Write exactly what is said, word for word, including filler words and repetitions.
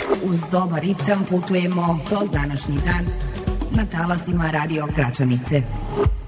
Uz dobar ritam putujemo kroz današnji dan na talasima Radio Gračanice.